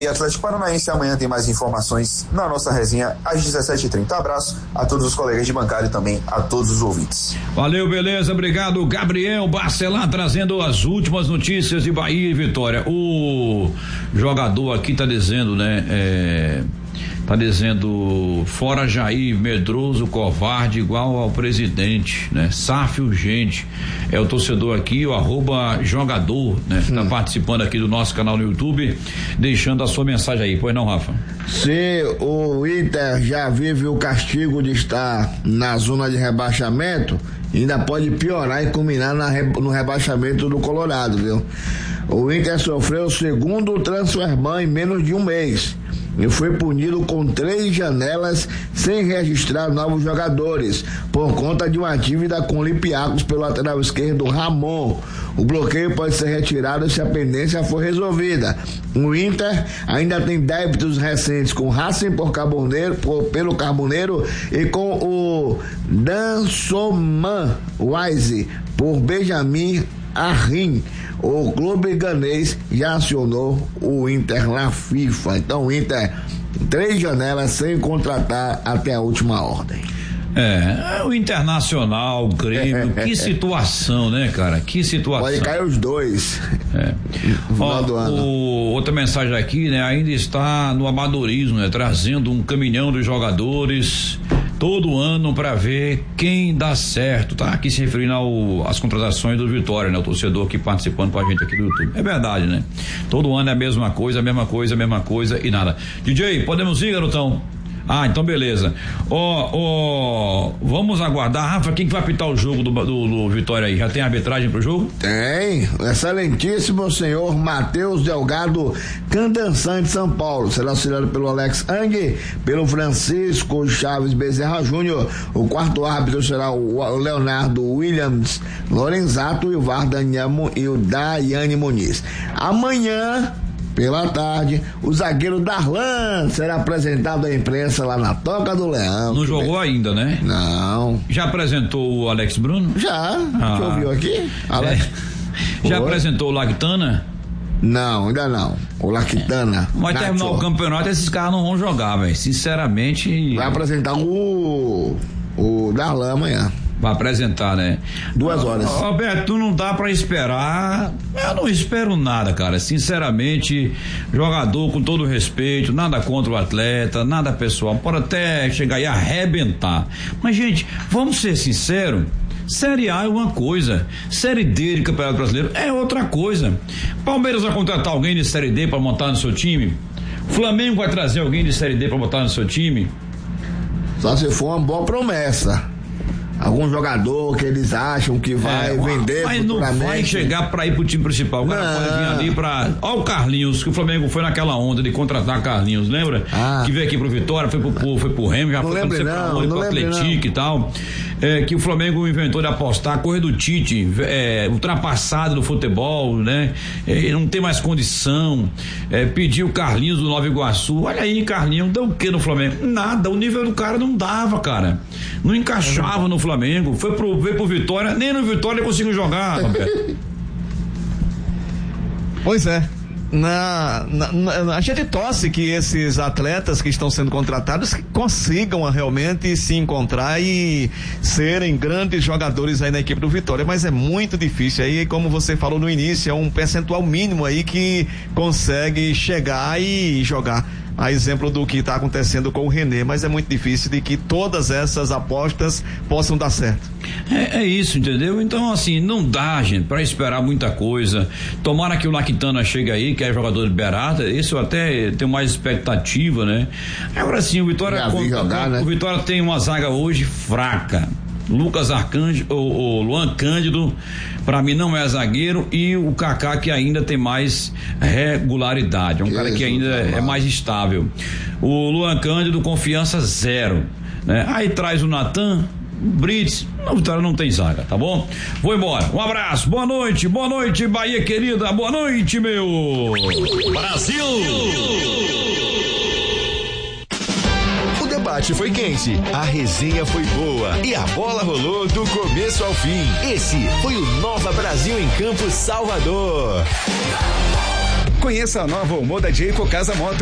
e Atlético Paranaense. Amanhã tem mais informações na nossa resenha às 17h30. Abraço a todos os colegas de bancada e também a todos os ouvintes. Valeu, beleza, obrigado. Gabriel Barcelar trazendo as últimas notícias de Bahia e Vitória. O jogador aqui tá dizendo, né? Tá dizendo, fora Jair, medroso, covarde, igual ao presidente, né? SAF urgente. É o torcedor aqui, o @jogador, né? Tá participando aqui do nosso canal no YouTube, deixando a sua mensagem aí. Pois não, Rafa? Se o Inter já vive o castigo de estar na zona de rebaixamento, ainda pode piorar e culminar no rebaixamento do Colorado, viu? O Inter sofreu o segundo transfer ban em menos de um mês e foi punido com 3 janelas sem registrar novos jogadores por conta de uma dívida com o Olympiacos pelo lateral esquerdo Ramon. O bloqueio pode ser retirado se a pendência for resolvida. O Inter ainda tem débitos recentes com Racing pelo Carboneiro e com o Dansoman Wise por Benjamin Arrim. O clube ganês já acionou o Inter na FIFA. Então o Inter 3 janelas sem contratar até a última ordem. O Internacional, o Grêmio, que situação, né, cara? Que situação. Pode cair os dois. No final do ano. Outra mensagem aqui, né? Ainda está no amadorismo, né? Trazendo um caminhão de jogadores todo ano para ver quem dá certo, tá? Aqui se referindo às contratações do Vitória, né? O torcedor aqui participando com a gente aqui do YouTube. É verdade, né? Todo ano é a mesma coisa e nada. DJ, podemos ir, garotão? Então beleza. Vamos aguardar. Rafa, quem que vai apitar o jogo do Vitória aí? Já tem arbitragem pro jogo? Tem. Excelentíssimo senhor Matheus Delgado Candançã de São Paulo. Será auxiliado pelo Alex Ang, pelo Francisco Chaves Bezerra Júnior. O quarto árbitro será o Leonardo Williams Lorenzato e o Daiane Muniz. Amanhã, pela tarde, o zagueiro Darlan será apresentado à imprensa lá na Toca do Leão. Não jogou ainda, né? Não. Já apresentou o Alex Bruno? Já. Você ouviu aqui? Alex. Já apresentou o Lactana? Não, ainda não. O Lactana. Vai terminar o campeonato, esses caras não vão jogar, velho. Sinceramente. Vai apresentar o Darlan amanhã. Vai apresentar, né? 2 horas. Roberto, não dá pra esperar. Eu não espero nada, cara. Sinceramente, jogador com todo respeito, nada contra o atleta, nada pessoal. Pode até chegar e arrebentar. Mas, gente, vamos ser sinceros. Série A é uma coisa, Série D de Campeonato Brasileiro é outra coisa. Palmeiras vai contratar alguém de Série D pra montar no seu time? Flamengo vai trazer alguém de Série D pra botar no seu time? Só se for uma boa promessa. Algum jogador que eles acham que vai vender, mas não vai chegar pra ir pro time principal. O cara pode vir ali pra... Olha o Carlinhos, que o Flamengo foi naquela onda de contratar Carlinhos, lembra? Que veio aqui pro Vitória, foi pro Remo, já foi pro Atlético e tal. Que o Flamengo inventou de apostar, a correr do Tite, ultrapassado do futebol, né? Não tem mais condição. Pediu o Carlinhos do Nova Iguaçu. Olha aí, Carlinhos, deu o que no Flamengo? Nada, o nível do cara não dava, cara. Não encaixava no Flamengo. Veio pro Vitória, nem no Vitória ele conseguiu jogar, Roberto. Pois é. A gente torce que esses atletas que estão sendo contratados consigam realmente se encontrar e serem grandes jogadores aí na equipe do Vitória, mas é muito difícil aí, como você falou no início, é um percentual mínimo aí que consegue chegar e jogar. A exemplo do que está acontecendo com o René, mas é muito difícil de que todas essas apostas possam dar certo. É isso, entendeu? Então, assim, não dá, gente, para esperar muita coisa. Tomara que o Lactana chegue aí, que é jogador liberado, isso eu até tenho mais expectativa, né? Agora sim, o Vitória o Vitória tem uma zaga hoje fraca. Lucas Arcanjo, o Luan Cândido, pra mim não é zagueiro, e o Kaká, que ainda tem mais regularidade, é um cara que ainda é mais estável. O Luan Cândido, confiança 0, né? Aí traz o Natan, Brits, a Vitória não tem zaga, tá bom? Vou embora, um abraço, boa noite, Bahia querida, boa noite, meu Brasil! O debate foi quente, a resenha foi boa e a bola rolou do começo ao fim. Esse foi o Nova Brasil em Campo Salvador. Conheça a nova Omoda Jayco Casa Moto.